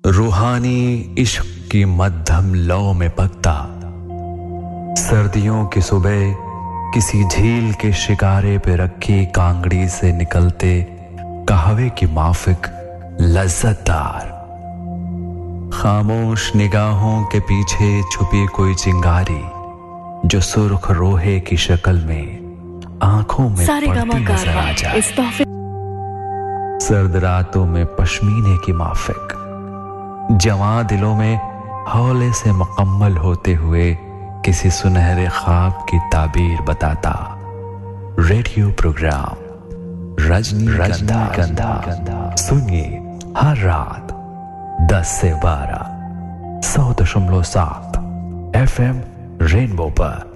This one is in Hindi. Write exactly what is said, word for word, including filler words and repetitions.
रूहानी इश्क की मध्यम लौ में पकता, सर्दियों की सुबह किसी झील के शिकारे पे रखी कांगड़ी से निकलते कहवे की माफिक लज्जतदार, खामोश निगाहों के पीछे छुपी कोई चिंगारी जो सुर्ख रोहे की शक्ल में आंखों में पड़ती नजर आ जाए। सर्द रातों में पश्मीने की माफिक जवां दिलों में हौले से मुकम्मल होते हुए किसी सुनहरे ख्वाब की ताबीर बताता रेडियो प्रोग्राम रजनीगंधा। सुनिए हर रात दस से बारह सौ दशमलव सात एफ एम रेनबो पर।